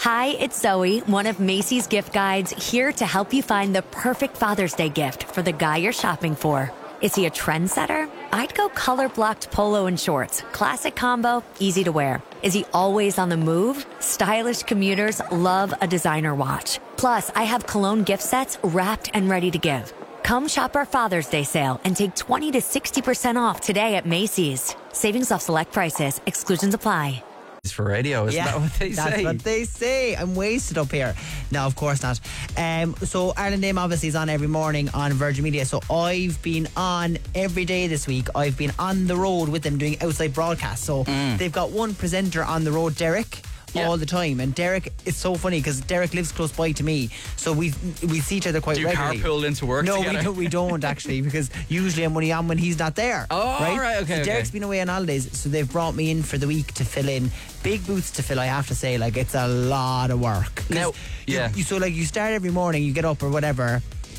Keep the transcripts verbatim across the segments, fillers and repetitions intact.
Hi, it's Zoe, one of Macy's gift guides, here to help you find the perfect Father's Day gift for the guy you're shopping for. Is he a trendsetter? I'd go color-blocked polo and shorts. Classic combo, easy to wear. Is he always on the move? Stylish commuters love a designer watch. Plus, I have cologne gift sets wrapped and ready to give. Come shop our Father's Day sale and take twenty to sixty percent off today at Macy's. Savings off select prices. Exclusions apply. For radio, isn't Yeah, that what they that's say? what they say. I'm wasted up here. No, of course not. Um, so Ireland Dame obviously is on every morning on Virgin Media. So I've been on every day this week. I've been on the road with them doing outside broadcasts. So Mm. they've got one presenter on the road, Derek. Yeah. All the time, and Derek, it's so funny because Derek lives close by to me, so we we see each other quite Do you regularly. carpool into work No, together? we don't. We don't actually, because usually I'm only on when he's not there. Oh, right. right, okay, So okay. Derek's been away on holidays, so they've brought me in for the week to fill in. Big boots to fill, I have to say. Like, it's a lot of work. 'Cause Now, you- yeah. You, so like you start every morning, you get up or whatever,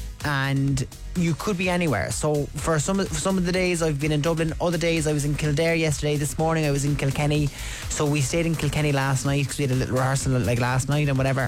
and you could be anywhere. So for some of, for some of the days I've been in Dublin, other days I was in Kildare yesterday. This morning I was in Kilkenny. So we stayed in Kilkenny last night because we had a little rehearsal like last night and whatever.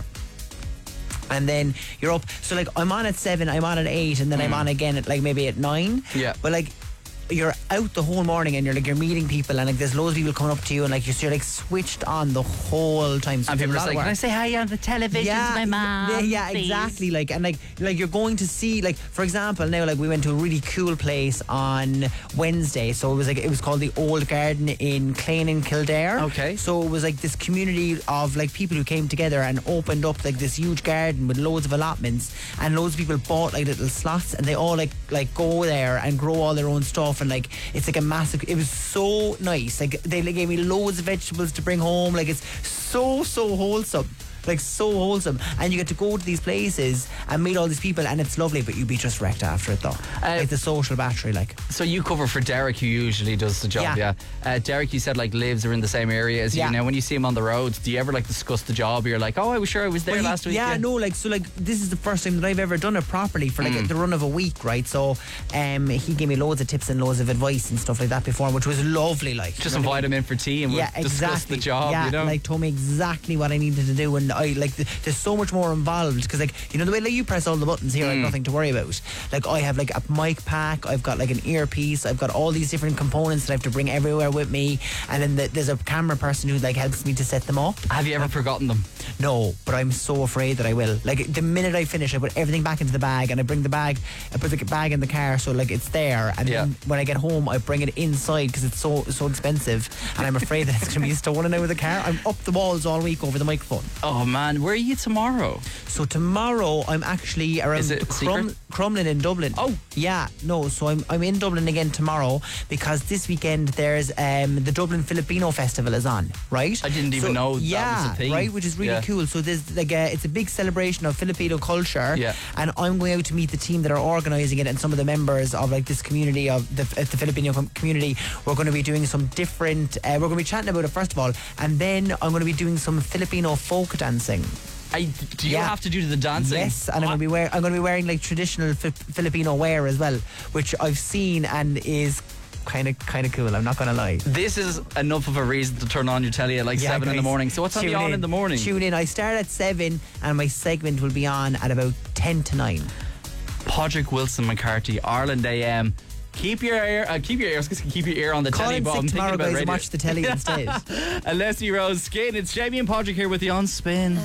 And then you're up. So like I'm on at seven, I'm on at eight, and then I'm on again at like maybe at nine. Yeah. But like you're out the whole morning and you're like you're meeting people and like there's loads of people coming up to you and like you're, so you're like switched on the whole time. So And it's a people are lot of saying, work. can I say hi on the television yeah, to my mom? Yeah, yeah, please?" exactly. Like and like like you're going to see like for example now like we went to a really cool place on Wednesday. So it was like it was called the Old Garden in Clane in Kildare. Okay. So it was like this community of like people who came together and opened up like this huge garden with loads of allotments, and loads of people bought like little slots and they all like like go there and grow all their own stuff, and like it's like a massive, it was so nice. Like they like, gave me loads of vegetables to bring home. Like it's so so wholesome. Like so wholesome, and you get to go to these places and meet all these people, and it's lovely. But you'd be just wrecked after it, though. Uh, like the social battery, like. So you cover for Derek, who usually does the job, yeah? Yeah. Uh, Derek, you said like lives or in the same area as Yeah. you. Now, when you see him on the road, do you ever like discuss the job? You're like, oh, I was sure I was there Well, he- last week. Yeah, no, like so, like this is the first time that I've ever done it properly for like Mm. the run of a week, right? So, um, he gave me loads of tips and loads of advice and stuff like that before, which was lovely. Like, Just you know what I invite mean? him in for tea and we'll Yeah, discuss exactly. the job. Yeah, you know, like told me exactly what I needed to do, and I like the, there's so much more involved because like you know the way like you press all the buttons here, I have nothing to worry about. Like I have like a mic pack, I've got like an earpiece, I've got all these different components that I have to bring everywhere with me, and then the, there's a camera person who like helps me to set them up. have you ever forgotten them? No, but I'm so afraid that I will. Like the minute I finish, I put everything back into the bag, and I bring the bag, I put the bag in the car, so like it's there. And Yeah. then when I get home, I bring it inside because it's so so expensive, and I'm afraid that it's going to be stolen out of the car. I'm up the walls all week over the microphone. Oh man, where are you tomorrow? So tomorrow I'm actually around Is it Crum- secret? Crumlin in Dublin. Oh. Yeah, no, so I'm I'm in Dublin again tomorrow because this weekend there's um the Dublin Filipino Festival is on, right? I didn't even So- know that yeah, was a thing. right, which is really Yeah. cool. So there's like a, it's a big celebration of Filipino culture. Yeah. And I'm going out to meet the team that are organising it and some of the members of like this community of the, uh, the Filipino com- community. We're going to be doing some different. Uh, we're going to be chatting about it first of all, and then I'm going to be doing some Filipino folk dancing. I, do you Yeah. have to do the dancing? Yes, and I'm going to be wear, I'm going to be wearing like traditional fi- Filipino wear as well, which I've seen and is kind of kind of cool. I'm not going to lie. This is enough of a reason to turn on your telly at like Yeah, seven in the guys, morning. So what's on tune the on in the morning? Tune in. I start at seven, and my segment will be on at about ten to nine. Podrick Wilson McCarthy, Ireland A M. Keep your ear, uh, keep your ears, keep your ear on the Call telly. in But sick I'm thinking tomorrow, about guys, and radio. watch the telly instead. Alessi Rose Skin. It's Jamie and Podrick here with you on Spin.